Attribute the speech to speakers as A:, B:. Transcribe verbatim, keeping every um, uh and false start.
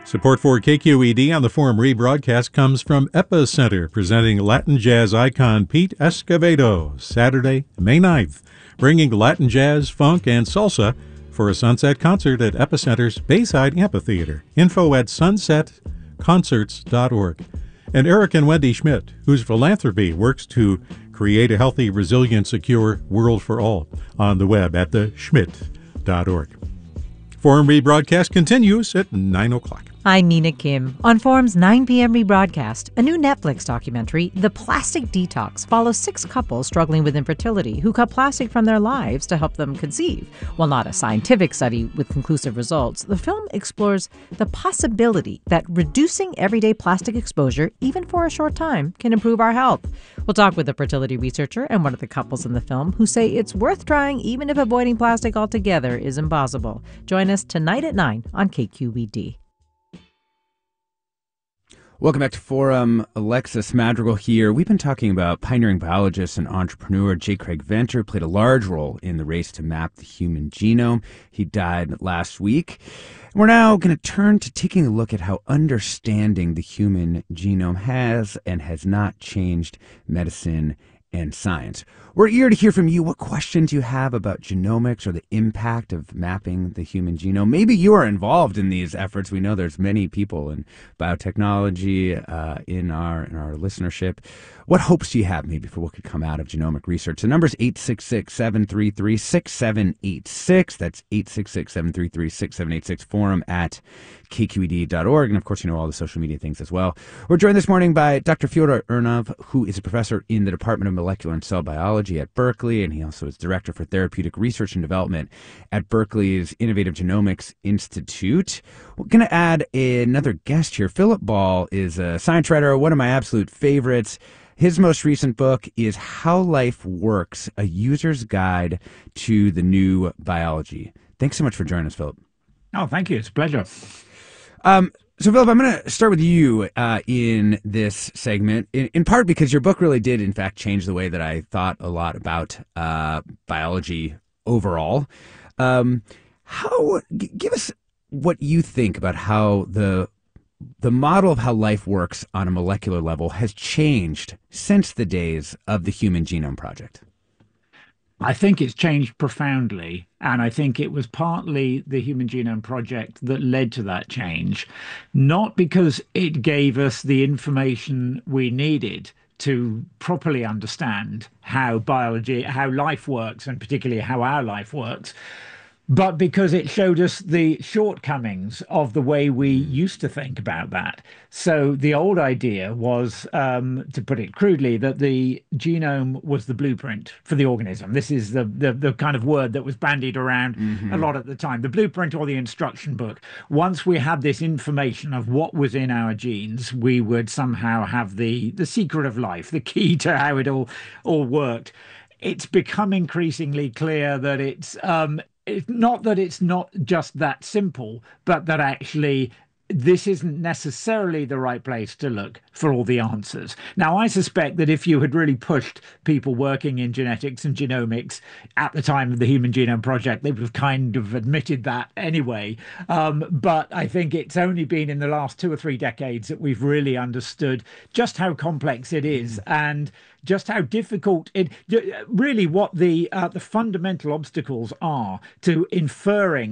A: Support for K Q E D on the Forum rebroadcast comes from Epicenter, presenting Latin jazz icon Pete Escovedo, Saturday, May ninth, bringing Latin jazz, funk, and salsa for a sunset concert at Epicenter's Bayside Amphitheater. Info at sunset concerts dot org. And Eric and Wendy Schmidt, whose philanthropy works to create a healthy, resilient, secure world for all, on the web at the schmidt dot org. Forum rebroadcast continues at nine o'clock.
B: I'm Mina Kim. On Forum's nine p.m. rebroadcast, a new Netflix documentary, The Plastic Detox, follows six couples struggling with infertility who cut plastic from their lives to help them conceive. While not a scientific study with conclusive results, the film explores the possibility that reducing everyday plastic exposure, even for a short time, can improve our health. We'll talk with a fertility researcher and one of the couples in the film who say it's worth trying even if avoiding plastic altogether is impossible. Join us tonight at nine on K Q E D.
C: Welcome back to Forum. Alexis Madrigal here. We've been talking about pioneering biologist and entrepreneur J. Craig Venter, who played a large role in the race to map the human genome. He died last week. We're now going to turn to taking a look at how understanding the human genome has and has not changed medicine and science. We're eager to hear from you what questions you have about genomics or the impact of mapping the human genome. Maybe you are involved in these efforts. We know there's many people in biotechnology uh, in our in our listenership. What hopes do you have maybe for what could come out of genomic research? The number is eight six six, seven three three, six seven eight six. That's eight six six, seven three three, six seven eight six. Forum at K Q E D dot org. And of course, you know all the social media things as well. We're joined this morning by Doctor Fyodor Urnov, who is a professor in the Department of Molecular and Cell Biology at Berkeley, and he also is Director for Therapeutic Research and Development at Berkeley's Innovative Genomics Institute. We're going to add another guest here. Philip Ball is a science writer, one of my absolute favorites. His most recent book is How Life Works, A User's Guide to the New Biology. Thanks so much for joining us, Philip.
D: Oh, thank you. It's a pleasure.
C: Um, so, Philip, I'm going to start with you uh, in this segment, in, in part because your book really did, in fact, change the way that I thought a lot about uh, biology overall. Um, how g- give us what you think about how the the model of how life works on a molecular level has changed since the days of the Human Genome Project.
D: I think it's changed profoundly, and I think it was partly the Human Genome Project that led to that change, not because it gave us the information we needed to properly understand how biology, how life works, and particularly how our life works, but because it showed us the shortcomings of the way we used to think about that. So the old idea was, um, to put it crudely, that the genome was the blueprint for the organism. This is the the, the kind of word that was bandied around mm-hmm. a lot at the time, the blueprint or the instruction book. Once we had this information of what was in our genes, we would somehow have the, the secret of life, the key to how it all, all worked. It's become increasingly clear that it's... Um, It's not that it's not just that simple, but that actually this isn't necessarily the right place to look for all the answers. Now, I suspect that if you had really pushed people working in genetics and genomics at the time of the Human Genome Project, they would have kind of admitted that anyway. Um, but I think it's only been in the last two or three decades that we've really understood just how complex it is and just how difficult it really what the uh, the fundamental obstacles are to inferring